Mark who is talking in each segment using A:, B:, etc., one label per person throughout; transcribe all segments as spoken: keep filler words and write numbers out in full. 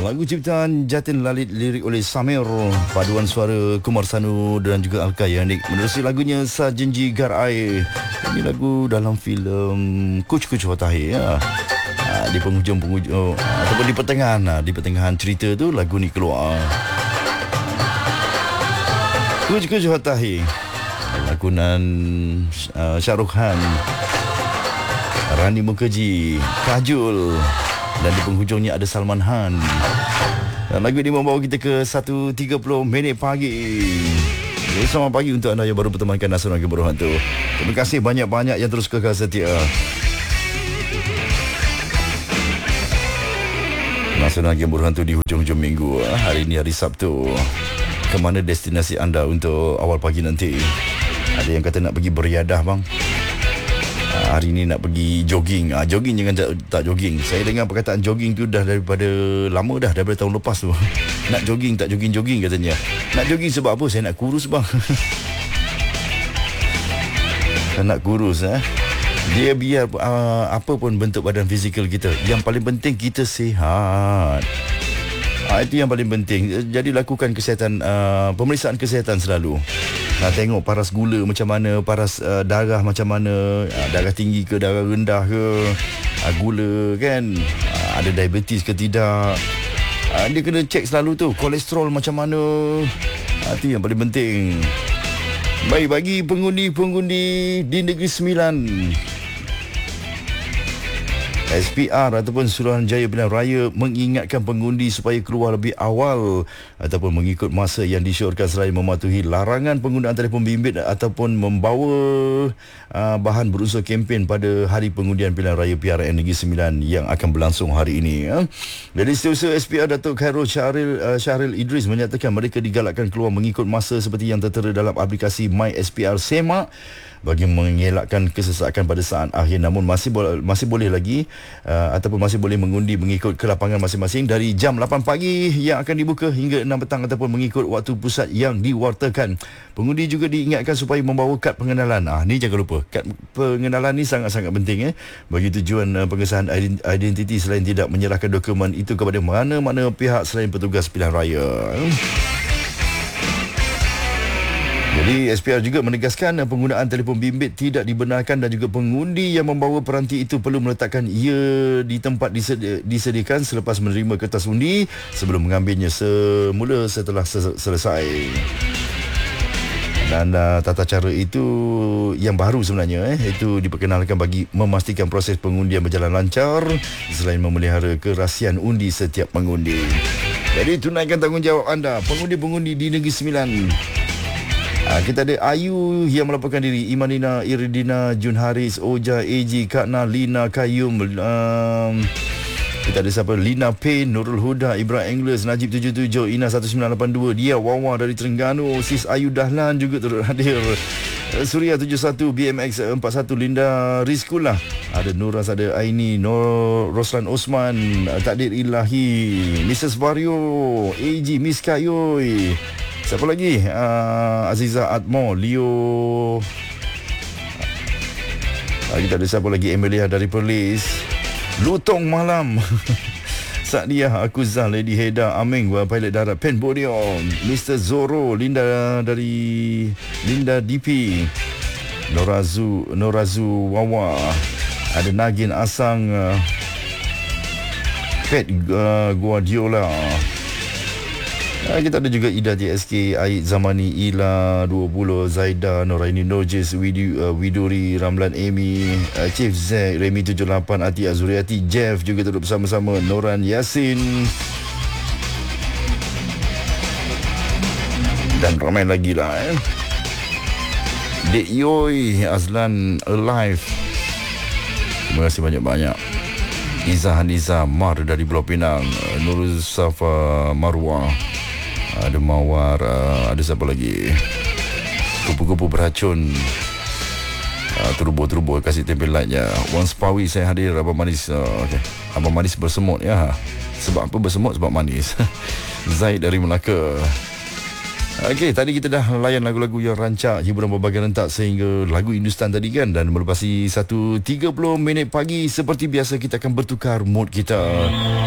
A: lagu ciptaan Jatin Lalit, lirik oleh Samir, paduan suara Kumar Sanu dan juga Alka Yanik. Menerusi lagunya Sajenji Gar Air. Ini lagu dalam filem Kuch Kuch Hota Hai ya. Ha, di penghujung-penghujung ataupun di pertengahan ha, di pertengahan cerita tu lagu ni keluar. Kuch Kuch Hota Hai, lakonan uh, Shah Rukh Khan, Rani Mukherjee, Kajol, dan di penghujungnya ada Salman Khan. Dan lagu ini membawa kita ke satu tiga puluh minit pagi. Jadi, selamat pagi untuk anda yang baru bertemankan Nasional Game Berhantu. Terima kasih banyak-banyak yang terus kekal setia. Nasional Game Berhantu di hujung-hujung minggu. Hari ini hari Sabtu. Kemana destinasi anda untuk awal pagi nanti? Ada yang kata nak pergi beriadah bang. Hari ni nak pergi jogging. Ah, jogging jangan tak, tak jogging. Saya dengar perkataan jogging tu dah daripada lama dah, daripada tahun lepas tu. Nak jogging tak jogging-jogging katanya. Nak jogging sebab apa? Saya nak kurus bang. Nak kurus eh. Dia biar uh, apa pun bentuk badan fizikal kita, yang paling penting kita sihat. Ah, itu yang paling penting. Jadi lakukan kesihatan, uh, pemeriksaan kesihatan selalu. Nak tengok paras gula macam mana, paras uh, darah macam mana, uh, darah tinggi ke, darah rendah ke, uh, gula kan, uh, ada diabetes ke tidak. Uh, dia kena cek selalu tu, kolesterol macam mana. Uh, itu yang paling penting. Baik, bagi pengundi-pengundi di Negeri Sembilan, S P R ataupun Suruhanjaya Pilihan Raya mengingatkan pengundi supaya keluar lebih awal ataupun mengikut masa yang disyorkan selain mematuhi larangan penggunaan telefon bimbit ataupun membawa uh, bahan berunsur kempen pada hari pengundian pilihan raya P R N Negeri Sembilan yang akan berlangsung hari ini. Ya. Jadi Setiausaha S P R Datuk Khairul Syahril, uh, Syahril Idris menyatakan mereka digalakkan keluar mengikut masa seperti yang tertera dalam aplikasi My S P R Semak bagi mengelakkan kesesakan pada saat akhir. Namun masih bo- masih boleh lagi uh, ataupun masih boleh mengundi mengikut ke lapangan masing-masing dari jam lapan pagi yang akan dibuka hingga enam petang ataupun mengikut waktu pusat yang diwartakan. Pengundi juga diingatkan supaya membawa kad pengenalan. Ah ni jangan lupa, kad pengenalan ni sangat-sangat penting eh bagi tujuan uh, pengesahan identiti, selain tidak menyerahkan dokumen itu kepada mana-mana pihak selain petugas pilihan raya. Jadi S P R juga menegaskan penggunaan telefon bimbit tidak dibenarkan dan juga pengundi yang membawa peranti itu perlu meletakkan ia di tempat disedi- disediakan selepas menerima kertas undi sebelum mengambilnya semula setelah selesai. Dan uh, tata cara itu yang baru sebenarnya eh itu diperkenalkan bagi memastikan proses pengundian berjalan lancar selain memelihara kerahsiaan undi setiap pengundi. Jadi tunaikan tanggungjawab anda, pengundi-pengundi di Negeri Sembilan. Ha, kita ada Ayu yang melaporkan diri, Imanina, Iridina, Jun Haris, Oja, A G, Kakna, Lina, Kayum, um, kita ada siapa? Lina Pain, Nurul Huda, Ibrahim Engles, Najib tujuh tujuh, Ina satu sembilan lapan dua, Dia, Wawa dari Terengganu, Sis Ayu Dahlan juga turut hadir, Surya tujuh satu, B M X empat satu, Linda Rizkulah, ada Nuras, ada Aini, Nur Roslan Osman, Takdir Ilahi, Missus Vario, A G, Miss Kayoy. Siapa lagi? Uh, Aziza Atmo, Leo. Uh, kita ada siapa lagi? Emilia dari Perlis. Lutong Malam. Sadiah, Akuzah, Lady Heda, Aming, pilot darat Pen Bodio, Mister Zoro, Linda dari Linda D P, Norazu, Norazu Wawa. Ada Nagin Asang, uh, Pet uh, Guardiola. Uh, kita ada juga Ida T S K, Aid Zamani, Ila dua puluh, Zaida, Noraini Nojis, Widu, uh, Widuri, Ramlan Amy, uh, Chief Zack, Remy tujuh lapan, Ati Azuriati, Jeff juga duduk bersama-sama, Noran Yasin dan ramai lagi lah eh. Dek Yoi, Azlan Alive, terima kasih banyak-banyak. Izzah Haniza Mar dari Pulau Pinang, Nurul Safa Marwah, ada Mawar, uh, ada siapa lagi? Kupu-kupu beracun, uh, turbo-turbo kasih tempel lightnya. Wan Spawi saya hadir. Abang Manis, uh, okay. Abang Manis bersemut ya. Sebab apa bersemut? Sebab manis. Zaid dari Melaka. Okey, tadi kita dah layan lagu-lagu yang rancak, hiburan berbagai rentak sehingga lagu Hindustan tadi kan. Dan melepasi satu tiga puluh minit pagi, seperti biasa kita akan bertukar mood kita.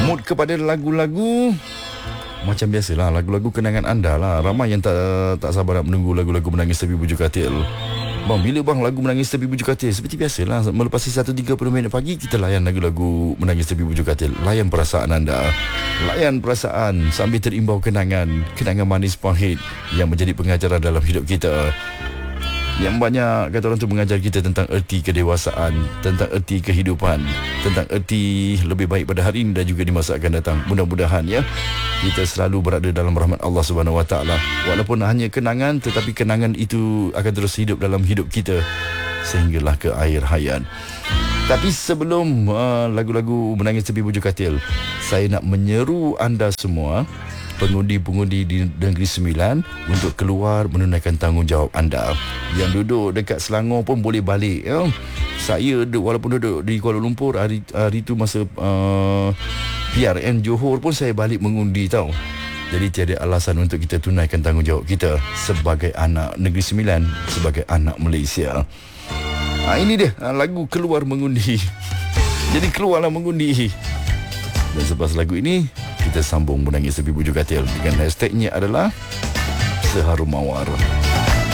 A: mood kepada lagu-lagu. Macam biasalah, lagu-lagu kenangan anda lah. Ramai yang tak tak sabar nak menunggu lagu-lagu Menangis Tepi Bujur Katil. Bang, bila bang lagu Menangis Tepi Bujur Katil? Seperti biasalah, melepasi satu tiga puluh minit pagi, kita layan lagu-lagu Menangis Tepi Bujur Katil. Layan perasaan anda, layan perasaan sambil terimbau kenangan, kenangan manis pahit yang menjadi pengajaran dalam hidup kita. Yang banyak kata orang tu mengajar kita tentang erti kedewasaan, tentang erti kehidupan, tentang erti lebih baik pada hari ini dan juga di masa akan datang. Mudah-mudahan ya kita selalu berada dalam rahmat Allah Subhanahu Wa Taala. Walaupun hanya kenangan, tetapi kenangan itu akan terus hidup dalam hidup kita sehinggalah ke akhir hayat. Tapi sebelum uh, lagu-lagu Menangis Tepi Bujur Katil, saya nak menyeru anda semua, pengundi-pengundi di Negeri Sembilan, untuk keluar menunaikan tanggungjawab anda. Yang duduk dekat Selangor pun boleh balik ya. Saya walaupun duduk di Kuala Lumpur, hari hari tu masa uh, P R N Johor pun saya balik mengundi tau. Jadi tiada alasan untuk kita tunaikan tanggungjawab kita sebagai anak Negeri Sembilan, sebagai anak Malaysia. Ha, ini dia lagu Keluar Mengundi. Jadi keluarlah mengundi. Dan selepas lagu ini, kita sambung Menangis Tepi Bujur Katil dengan hashtagnya adalah Seharum Mawar.